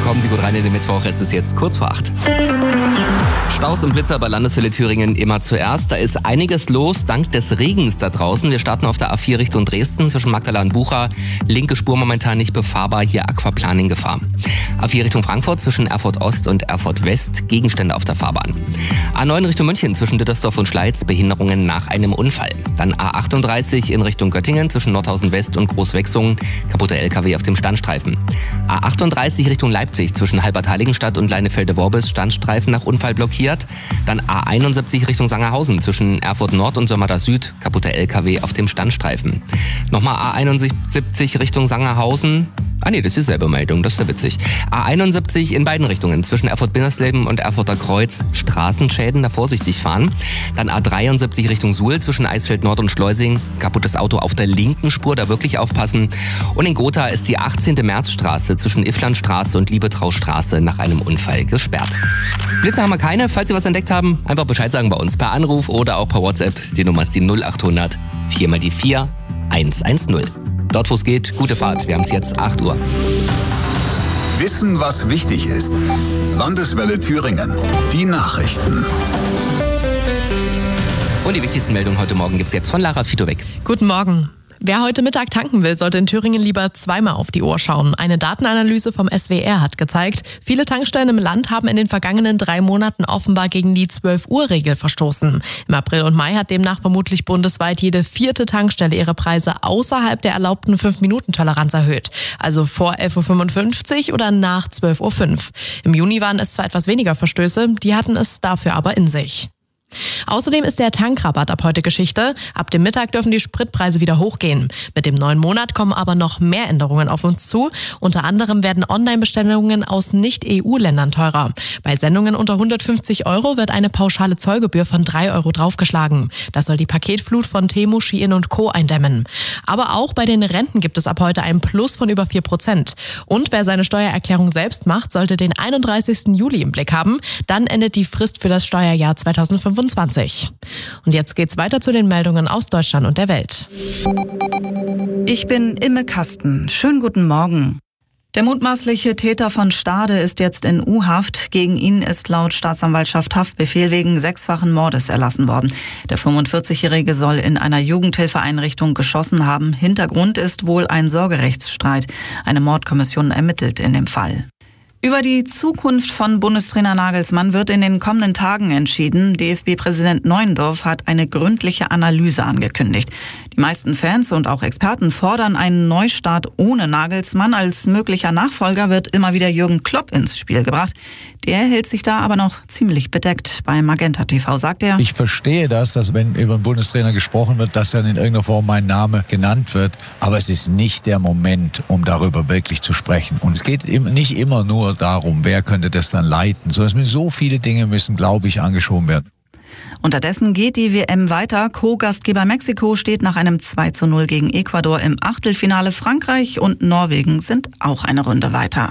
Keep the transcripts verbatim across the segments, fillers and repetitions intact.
Kommen Sie gut rein in den Mittwoch, es ist jetzt kurz vor acht. Staus und Blitzer bei Landeswelle Thüringen immer zuerst. Da ist einiges los dank des Regens da draußen. Wir starten auf der A vier Richtung Dresden zwischen Magdala und Bucha. Linke Spur momentan nicht befahrbar, hier Aquaplaning Gefahr. A vier Richtung Frankfurt zwischen Erfurt Ost und Erfurt West, Gegenstände auf der Fahrbahn. A neun Richtung München zwischen Dittersdorf und Schleiz, Behinderungen nach einem Unfall. Dann A achtunddreißig in Richtung Göttingen zwischen Nordhausen West und Großwechsungen, kaputter L K W auf dem Standstreifen. A achtunddreißig Richtung Leipzig zwischen Halbert-Heiligenstadt und Leinefelde-Worbis, Standstreifen nach Unfall blockiert. Dann A einundsiebzig Richtung Sangerhausen zwischen Erfurt Nord und Sömmerda Süd, kaputter L K W auf dem Standstreifen. Nochmal A einundsiebzig Richtung Sangerhausen. Ah nee, das ist dieselbe Meldung, das ist ja witzig. A einundsiebzig in beiden Richtungen, zwischen Erfurt-Bindersleben und Erfurter Kreuz, Straßenschäden, da vorsichtig fahren. Dann A dreiundsiebzig Richtung Suhl, zwischen Eisfeld Nord und Schleusing, kaputtes Auto auf der linken Spur, da wirklich aufpassen. Und in Gotha ist die achtzehnte Märzstraße zwischen Ifflandstraße und Liebetraustraße nach einem Unfall gesperrt. Blitze haben wir keine, falls Sie was entdeckt haben, einfach Bescheid sagen bei uns per Anruf oder auch per WhatsApp. Die Nummer ist die null achthundert vier mal die vier eins eins null. Dort, wo es geht, gute Fahrt. Wir haben es jetzt acht Uhr. Wissen, was wichtig ist. Landeswelle Thüringen. Die Nachrichten. Und die wichtigsten Meldungen heute Morgen gibt's jetzt von Lara Fitowek. Guten Morgen. Wer heute Mittag tanken will, sollte in Thüringen lieber zweimal auf die Uhr schauen. Eine Datenanalyse vom S W R hat gezeigt, viele Tankstellen im Land haben in den vergangenen drei Monaten offenbar gegen die zwölf-Uhr-Regel verstoßen. Im April und Mai hat demnach vermutlich bundesweit jede vierte Tankstelle ihre Preise außerhalb der erlaubten fünf-Minuten-Toleranz erhöht. Also vor elf Uhr fünfundfünfzig oder nach zwölf Uhr fünf. Im Juni waren es zwar etwas weniger Verstöße, die hatten es dafür aber in sich. Außerdem ist der Tankrabatt ab heute Geschichte. Ab dem Mittag dürfen die Spritpreise wieder hochgehen. Mit dem neuen Monat kommen aber noch mehr Änderungen auf uns zu. Unter anderem werden Online-Bestellungen aus Nicht-E U-Ländern teurer. Bei Sendungen unter hundertfünfzig Euro wird eine pauschale Zollgebühr von drei Euro draufgeschlagen. Das soll die Paketflut von Temu, Shein und Co. eindämmen. Aber auch bei den Renten gibt es ab heute ein Plus von über vier Prozent. Und wer seine Steuererklärung selbst macht, sollte den einunddreißigsten Juli im Blick haben. Dann endet die Frist für das Steuerjahr zweitausendfünfundzwanzig. Und jetzt geht's weiter zu den Meldungen aus Deutschland und der Welt. Ich bin Imme Kasten. Schönen guten Morgen. Der mutmaßliche Täter von Stade ist jetzt in U-Haft. Gegen ihn ist laut Staatsanwaltschaft Haftbefehl wegen sechsfachen Mordes erlassen worden. Der fünfundvierzigjährige soll in einer Jugendhilfeeinrichtung geschossen haben. Hintergrund ist wohl ein Sorgerechtsstreit. Eine Mordkommission ermittelt in dem Fall. Über die Zukunft von Bundestrainer Nagelsmann wird in den kommenden Tagen entschieden. D F B-Präsident Neuendorf hat eine gründliche Analyse angekündigt. Die meisten Fans und auch Experten fordern einen Neustart ohne Nagelsmann. Als möglicher Nachfolger wird immer wieder Jürgen Klopp ins Spiel gebracht. Der hält sich da aber noch ziemlich bedeckt. Bei Magenta T V sagt er: Ich verstehe das, dass wenn über einen Bundestrainer gesprochen wird, dass dann in irgendeiner Form mein Name genannt wird. Aber es ist nicht der Moment, um darüber wirklich zu sprechen. Und es geht nicht immer nur darum, wer könnte das dann leiten, sondern es müssen so viele Dinge müssen, glaube ich, angeschoben werden. Unterdessen geht die W M weiter. Co-Gastgeber Mexiko steht nach einem zwei zu null gegen Ecuador im Achtelfinale. Frankreich und Norwegen sind auch eine Runde weiter.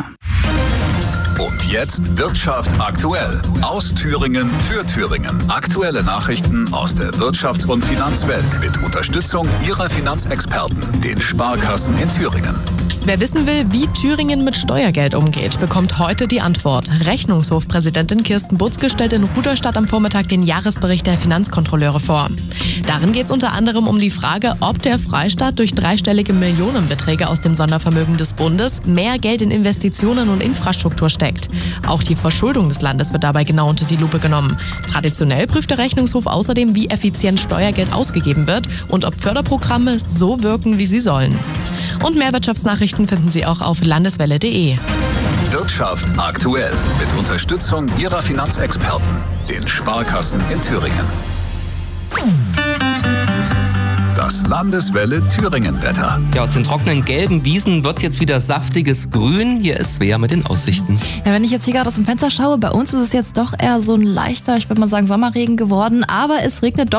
Und jetzt Wirtschaft aktuell. Aus Thüringen für Thüringen. Aktuelle Nachrichten aus der Wirtschafts- und Finanzwelt mit Unterstützung Ihrer Finanzexperten, den Sparkassen in Thüringen. Wer wissen will, wie Thüringen mit Steuergeld umgeht, bekommt heute die Antwort. Rechnungshofpräsidentin Kirsten Butzke stellt in Rudolstadt am Vormittag den Jahresbericht der Finanzkontrolleure vor. Darin geht es unter anderem um die Frage, ob der Freistaat durch dreistellige Millionenbeträge aus dem Sondervermögen des Bundes mehr Geld in Investitionen und Infrastruktur steckt. Auch die Verschuldung des Landes wird dabei genau unter die Lupe genommen. Traditionell prüft der Rechnungshof außerdem, wie effizient Steuergeld ausgegeben wird und ob Förderprogramme so wirken, wie sie sollen. Und mehr Wirtschaftsnachrichten finden Sie auch auf landeswelle punkt de. Wirtschaft aktuell mit Unterstützung Ihrer Finanzexperten, den Sparkassen in Thüringen. Das Landeswelle Thüringen-Wetter. Ja, aus den trockenen gelben Wiesen wird jetzt wieder saftiges Grün. Hier ist Svea mit den Aussichten. Ja, wenn ich jetzt hier gerade aus dem Fenster schaue, bei uns ist es jetzt doch eher so ein leichter, ich würde mal sagen, Sommerregen geworden. Aber es regnet doch